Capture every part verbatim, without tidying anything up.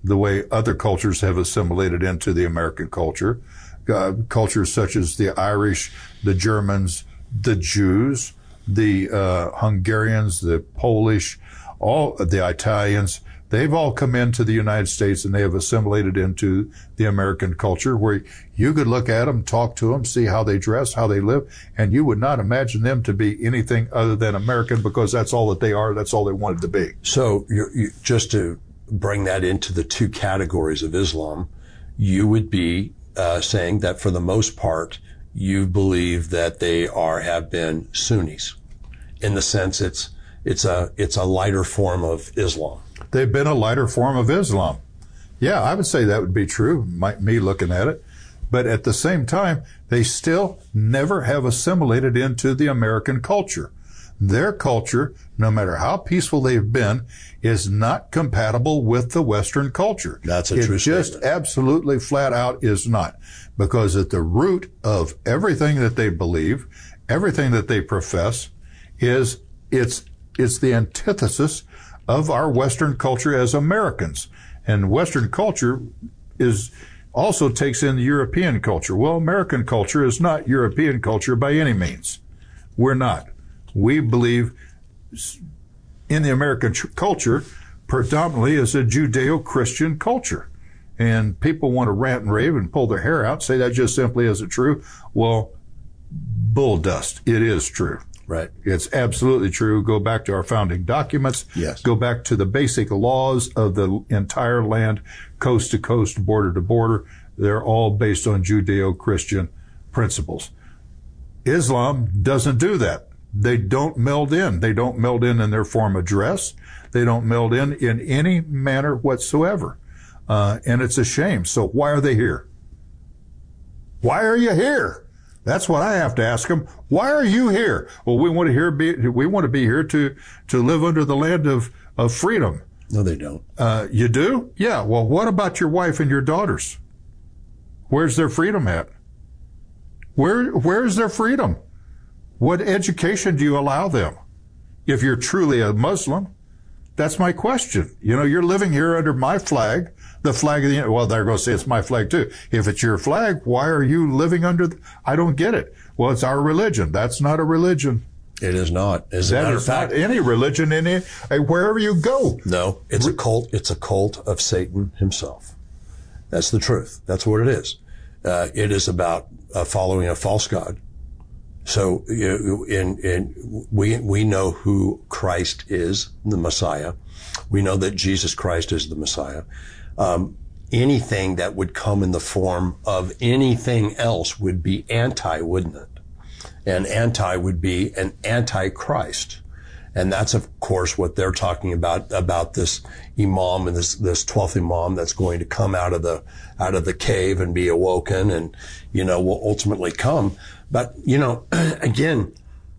the way other cultures have assimilated into the American culture. Uh, cultures such as the Irish, the Germans, the Jews, the uh, Hungarians, the Polish, all the Italians, they've all come into the United States and they have assimilated into the American culture, where you could look at them, talk to them, see how they dress, how they live, and you would not imagine them to be anything other than American, because that's all that they are. That's all they wanted to be. So you, you, just to bring that into the two categories of Islam, you would be uh, saying that for the most part, you believe that they are, have been Sunnis, in the sense it's, it's a, it's a lighter form of Islam. They've been a lighter form of Islam. Yeah, I would say that would be true, my, me looking at it. But at the same time, they still never have assimilated into the American culture. Their culture, no matter how peaceful they've been, is not compatible with the Western culture. That's a true statement. It just absolutely flat out is not. Because at the root of everything that they believe, everything that they profess, is it's it's the antithesis of our Western culture as Americans. And Western culture is also takes in the European culture. Well, American culture is not European culture by any means. We're not. We believe in the American culture predominantly as a Judeo-Christian culture. And people want to rant and rave and pull their hair out, say that just simply isn't true. Well, bull dust. It is true. Right. It's absolutely true. Go back to our founding documents. Yes. Go back to the basic laws of the entire land, coast to coast, border to border. They're all based on Judeo-Christian principles. Islam doesn't do that. They don't meld in. They don't meld in in their form of dress. They don't meld in in any manner whatsoever. Uh, and it's a shame. So why are they here? Why are you here? That's what I have to ask them. Why are you here? Well, we want to hear be, we want to be here to, to live under the land of, of freedom. No, they don't. Uh, you do? Yeah. Well, what about your wife and your daughters? Where's their freedom at? Where, where's their freedom? What education do you allow them? If you're truly a Muslim, that's my question. You know, you're living here under my flag, the flag of the, well, they're going to say it's my flag too. If it's your flag, why are you living under, the, I don't get it. Well, it's our religion. That's not a religion. It is not. As a That matter is of fact, not any religion in it, wherever you go. No, it's a cult. It's a cult of Satan himself. That's the truth. That's what it is. Uh, it is about uh, following a false god. So, you know, in, in, we, we know who Christ is, the Messiah. We know that Jesus Christ is the Messiah. Um, anything that would come in the form of anything else would be anti, wouldn't it? And anti would be an antichrist. And that's, of course, what they're talking about, about this imam and this, this twelfth imam that's going to come out of the, out of the cave and be awoken and, you know, will ultimately come. But, you know, again,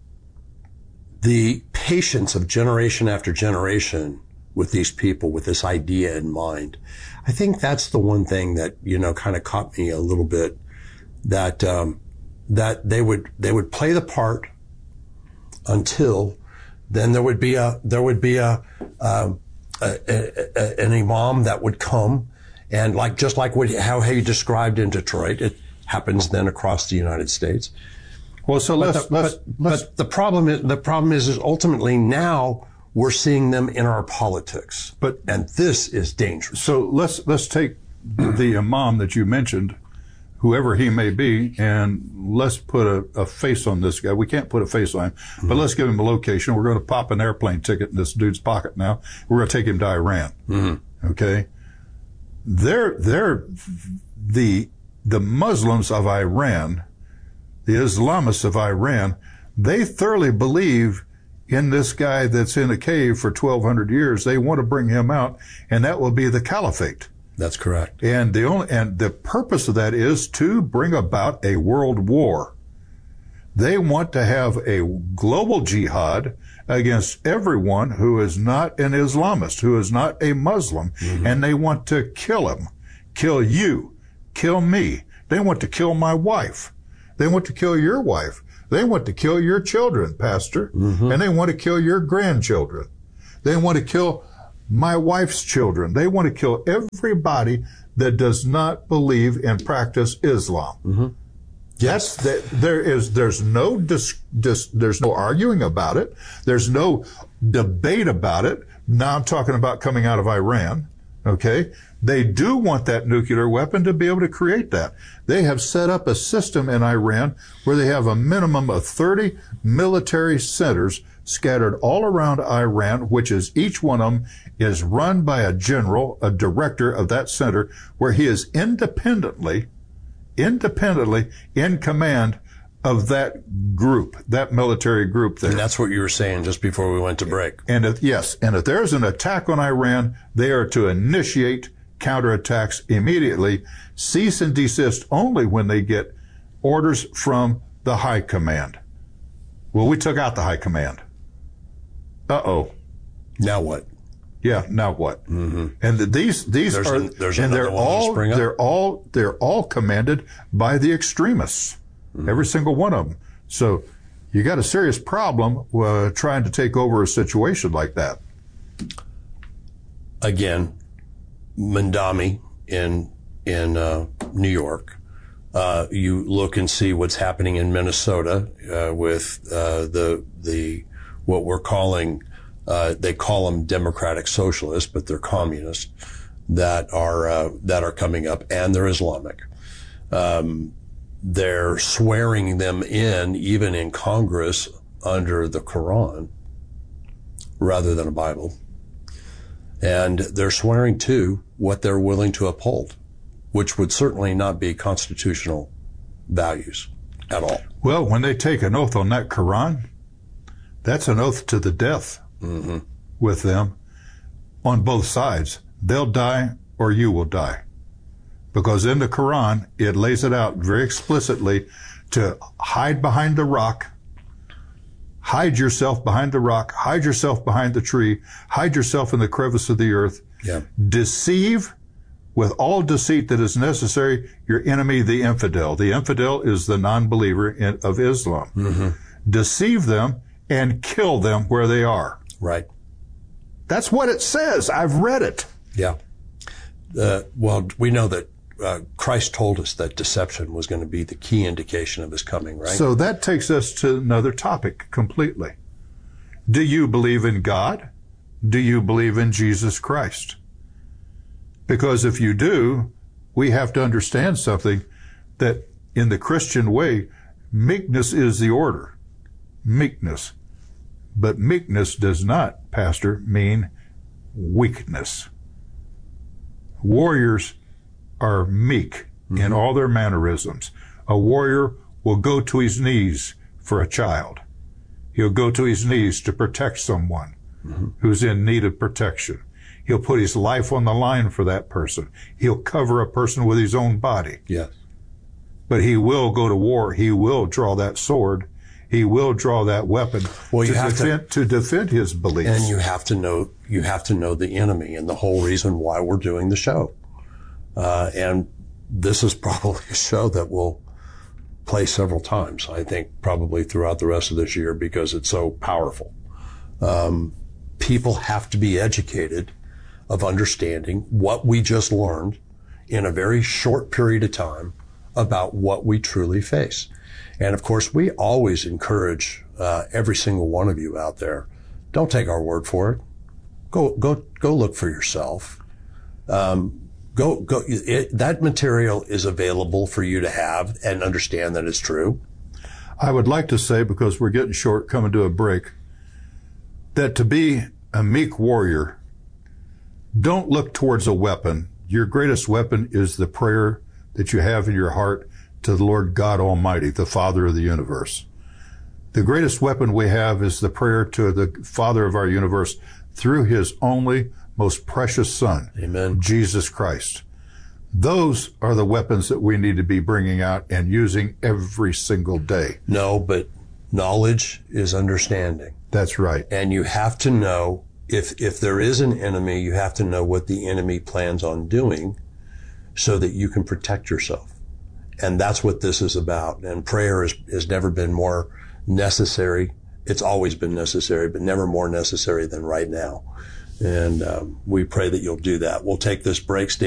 the patience of generation after generation with these people, with this idea in mind, I think that's the one thing that, you know, kind of caught me a little bit, that, um, that they would, they would play the part until then there would be a, there would be a, um, a, a, a an imam that would come, and like, just like what, how he described in Detroit, it happens then across the United States. Well, so let's, but the, let's, but, let's, but the problem is, the problem is, is ultimately now we're seeing them in our politics. But, and this is dangerous. So let's, let's take the imam that you mentioned, whoever he may be, and let's put a, a face on this guy. We can't put a face on him, mm-hmm. but let's give him a location. We're going to pop an airplane ticket in this dude's pocket now. We're going to take him to Iran. Mm-hmm. Okay. They're, they're the, the Muslims of Iran, the Islamists of Iran, they thoroughly believe in this guy that's in a cave for twelve hundred years. They want to bring him out, and that will be the caliphate. That's correct. And the only, and the purpose of that is to bring about a world war. They want to have a global jihad against everyone who is not an Islamist, who is not a Muslim, mm-hmm. and they want to kill him, kill you, kill me. They want to kill my wife. They want to kill your wife. They want to kill your children, Pastor, mm-hmm. and they want to kill your grandchildren. They want to kill my wife's children. They want to kill everybody that does not believe and practice Islam. Mm-hmm. Yes, that, there is. There's no dis, dis, there's no arguing about it. There's no debate about it. Now I'm talking about coming out of Iran. Okay, they do want that nuclear weapon to be able to create that. They have set up a system in Iran where they have a minimum of thirty military centers scattered all around Iran, which is each one of them is run by a general, a director of that center, where he is independently, independently in command of that group, that military group there. And that's what you were saying just before we went to break. And if, yes, and if there's an attack on Iran, they are to initiate counterattacks immediately, cease and desist only when they get orders from the high command. Well, we took out the high command. Uh-oh. Now what? Yeah, now what? Mm-hmm. And the, these these there's are an, there's and they're one all spring up. they're all they're all commanded by the extremists. Mm-hmm. Every single one of them. So you got a serious problem uh, trying to take over a situation like that. Again, Mandami in in uh, New York. Uh, you look and see what's happening in Minnesota uh, with uh, the the what we're calling uh, they call them democratic socialists, but they're communists that are uh, that are coming up, and they're Islamic. Um, they're swearing them in, even in Congress, under the Quran rather than a Bible, and they're swearing to what they're willing to uphold, which would certainly not be constitutional values at all. Well, when they take an oath on that Quran, that's an oath to the death mm-hmm. with them on both sides. They'll die or you will die. Because in the Quran, it lays it out very explicitly to hide behind the rock, hide yourself behind the rock, hide yourself behind the tree, hide yourself in the crevice of the earth, yeah. deceive with all deceit that is necessary your enemy, the infidel. The infidel is the non-believer in, of Islam. Mm-hmm. Deceive them and kill them where they are. Right. That's what it says. I've read it. Yeah. Uh, well, we know that uh, Christ told us that deception was going to be the key indication of his coming, right? So that takes us to another topic completely. Do you believe in God? Do you believe in Jesus Christ? Because if you do, we have to understand something, that in the Christian way, meekness is the order. Meekness. But meekness does not, Pastor, mean weakness. Warriors are meek mm-hmm. in all their mannerisms. A warrior will go to his knees for a child. He'll go to his knees to protect someone mm-hmm. who's in need of protection. He'll put his life on the line for that person. He'll cover a person with his own body. Yes. But he will go to war. He will draw that sword. He will draw that weapon well, you to, have defend, to, to defend his beliefs. And you have to know, you have to know the enemy and the whole reason why we're doing the show. Uh, and this is probably a show that will play several times, I think, probably throughout the rest of this year, because it's so powerful. Um, people have to be educated of understanding what we just learned in a very short period of time about what we truly face. And of course, we always encourage uh, every single one of you out there, don't take our word for it. Go, go, go look for yourself. Um, go, go. It, that material is available for you to have and understand that it's true. I would like to say, because we're getting short, coming to a break, that to be a meek warrior, don't look towards a weapon. Your greatest weapon is the prayer that you have in your heart to the Lord God Almighty, the Father of the universe. The greatest weapon we have is the prayer to the Father of our universe through his only most precious Son, Amen. Jesus Christ. Those are the weapons that we need to be bringing out and using every single day. No, but knowledge is understanding. That's right. And you have to know, if if there is an enemy, you have to know what the enemy plans on doing so that you can protect yourself. And that's what this is about. And prayer is, has never been more necessary. It's always been necessary, but never more necessary than right now. And um, we pray that you'll do that. We'll take this break. Stay